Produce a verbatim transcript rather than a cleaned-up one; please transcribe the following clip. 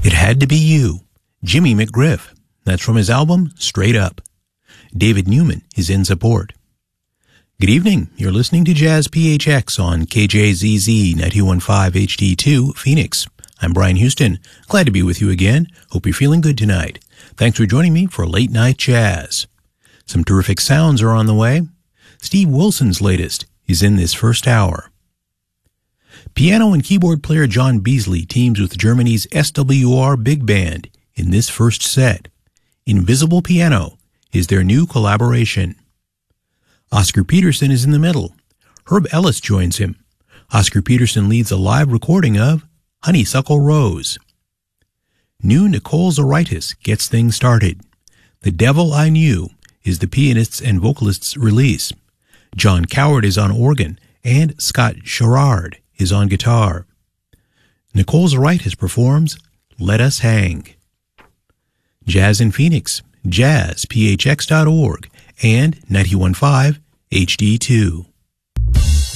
It Had to Be You, Jimmy McGriff. That's from his album, Straight Up. David Newman is in support. Good evening. You're listening to Jazz P H X on K J Z Z ninety-one point five H D two, Phoenix. I'm Brian Houston. Glad to be with you again. Hope you're feeling good tonight. Thanks for joining me for Late Night Jazz. Some terrific sounds are on the way. Steve Wilson's latest is in this first hour. Piano and keyboard player John Beasley teams with Germany's S W R Big Band in this first set. Invisible Piano is their new collaboration. Oscar Peterson is in the middle. Herb Ellis joins him. Oscar Peterson leads a live recording of Honeysuckle Rose. New Nicole Zoraitis gets things started. The Devil I Knew is the pianist's and vocalist's release. John Coward is on organ, and Scott Sherrard is on guitar. Nicole Zoraitis performs Let Us Hang. Jazz in Phoenix, jazz p h x dot org, and ninety-one point five H D two.